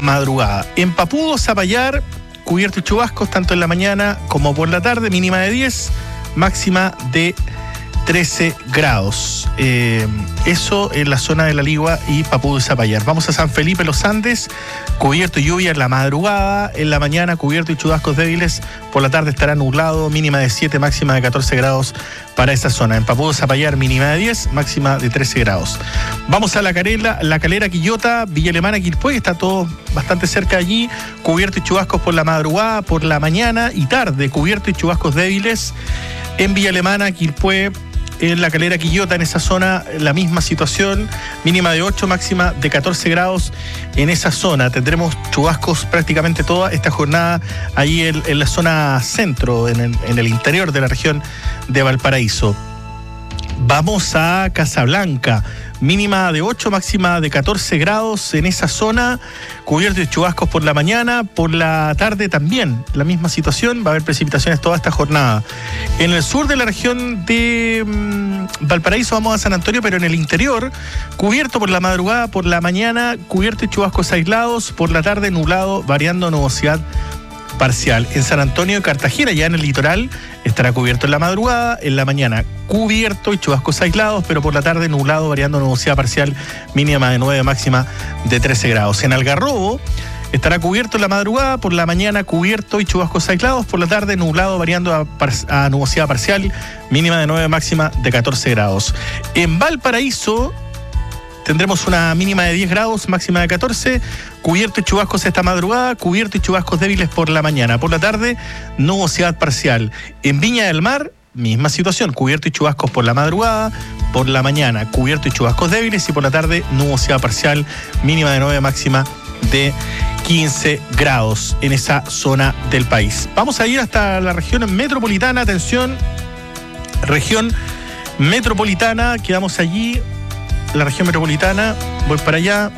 madrugada. En Papudo, Zapallar, cubierto y chubascos tanto en la mañana como por la tarde, mínima de 10, máxima de 13 grados. Eso en la zona de La Ligua y Papudo y Zapallar. Vamos a San Felipe Los Andes, cubierto y lluvia en la madrugada, en la mañana cubierto y chubascos débiles, por la tarde estará nublado, mínima de 7, máxima de 14 grados para esa zona. En Papudo, Zapallar, mínima de 10, máxima de 13 grados. Vamos a La Calera, Quillota, Villa Alemana, Quilpué, está todo bastante cerca allí, cubierto y chubascos por la madrugada, por la mañana y tarde, cubierto y chubascos débiles. En Villa Alemana, Quilpué, en La Calera, Quillota, en esa zona, la misma situación, mínima de 8, máxima de 14 grados en esa zona. Tendremos chubascos prácticamente toda esta jornada ahí en la zona centro, en el interior de la región de Valparaíso. Vamos a Casablanca, mínima de 8, máxima de 14 grados en esa zona, cubierto de chubascos por la mañana, por la tarde también, la misma situación, va a haber precipitaciones toda esta jornada. En el sur de la región de Valparaíso vamos a San Antonio, pero en el interior, cubierto por la madrugada, por la mañana, cubierto y chubascos aislados, por la tarde nublado, variando nubosidad parcial. En San Antonio y Cartagena, ya en el litoral, estará cubierto en la madrugada, en la mañana cubierto y chubascos aislados, pero por la tarde nublado, variando nubosidad parcial, mínima de 9, máxima de 13 grados. En Algarrobo estará cubierto en la madrugada, por la mañana cubierto y chubascos aislados, por la tarde nublado, variando a nubosidad parcial, mínima de 9, máxima de 14 grados. En Valparaíso tendremos una mínima de 10 grados, máxima de 14, cubierto y chubascos esta madrugada, cubierto y chubascos débiles por la mañana. Por la tarde, nubosidad parcial. En Viña del Mar, misma situación, cubierto y chubascos por la madrugada, por la mañana, cubierto y chubascos débiles y por la tarde, nubosidad parcial, mínima de 9, máxima de 15 grados en esa zona del país. Vamos a ir hasta la región metropolitana, atención, región metropolitana, quedamos allí. La región metropolitana, voy para allá.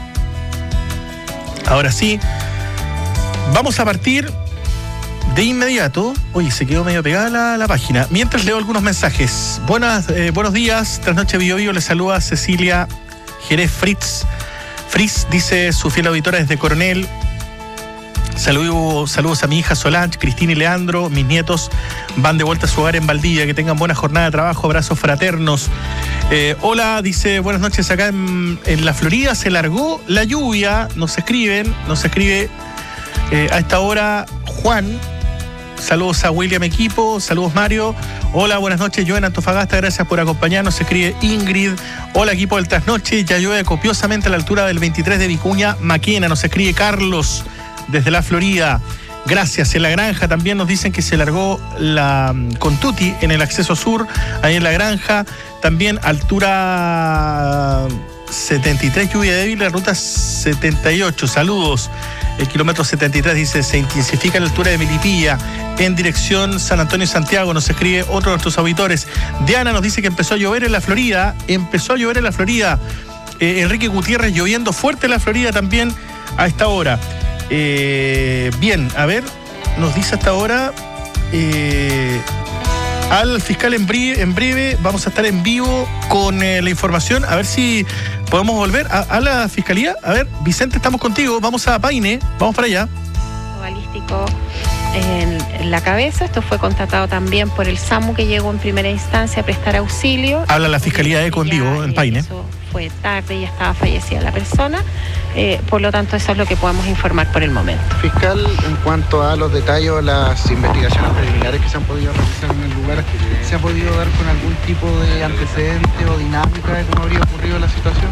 Ahora sí, vamos a partir de inmediato. Oye, se quedó medio pegada la página. Mientras leo algunos mensajes. Buenos días, Trasnoche Bio Bio, les saluda Cecilia Jerez Fritz. Fritz dice su fiel auditora desde Coronel. Saludos a mi hija Solange, Cristina y Leandro. Mis nietos van de vuelta a su hogar en Valdivia. Que tengan buena jornada de trabajo. Abrazos fraternos. Hola, dice, buenas noches. Acá en la Florida se largó la lluvia. Nos escribe a esta hora Juan. Saludos a William Equipo. Saludos Mario. Hola, buenas noches. Yo en Antofagasta, gracias por acompañarnos. Se escribe Ingrid. Hola, equipo del Trasnoche. Ya llueve copiosamente a la altura del 23 de Vicuña Maquena. Nos escribe Carlos desde la Florida. Gracias. En La Granja también nos dicen que se largó la Contuti en el acceso sur, ahí en La Granja. También altura 73, lluvia débil, la ruta 78. Saludos. El kilómetro 73 dice, se intensifica la altura de Melipilla en dirección San Antonio y Santiago. Nos escribe otro de nuestros auditores. Diana nos dice que empezó a llover en la Florida. Enrique Gutiérrez, lloviendo fuerte en la Florida también a esta hora. Bien, a ver, nos dice hasta ahora al fiscal en breve vamos a estar en vivo con la información, a ver si podemos volver a la fiscalía. A ver, Vicente, estamos contigo, vamos a Paine, vamos para allá. Balístico en la cabeza, esto fue contratado también por el SAMU, que llegó en primera instancia a prestar auxilio. Habla la fiscalía de ECO en vivo en Paine. Eso fue tarde y ya estaba fallecida la persona. Por lo tanto, eso es lo que podemos informar por el momento. Fiscal, en cuanto a los detalles, las investigaciones preliminares que se han podido realizar en el lugar, ¿se ha podido dar con algún tipo de antecedente o dinámica de cómo habría ocurrido la situación?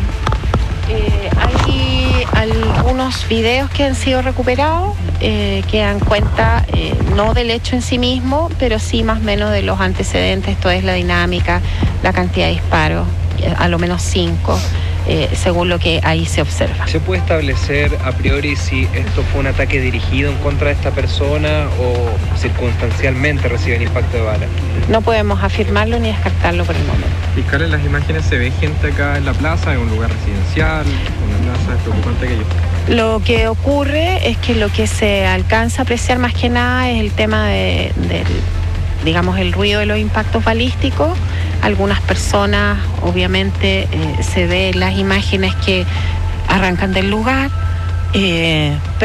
Hay algunos videos que han sido recuperados que dan cuenta no del hecho en sí mismo, pero sí más o menos de los antecedentes. Esto es la dinámica, la cantidad de disparos, a lo menos 5. Según lo que ahí se observa. ¿Se puede establecer a priori si esto fue un ataque dirigido en contra de esta persona o circunstancialmente reciben impacto de bala? No podemos afirmarlo ni descartarlo por el momento. Fiscal, en las imágenes se ve gente acá en la plaza, en un lugar residencial, una plaza, es preocupante aquello. Lo que ocurre es que lo que se alcanza a apreciar más que nada es el tema del el ruido de los impactos balísticos. Algunas personas, obviamente, se ve en las imágenes que arrancan del lugar,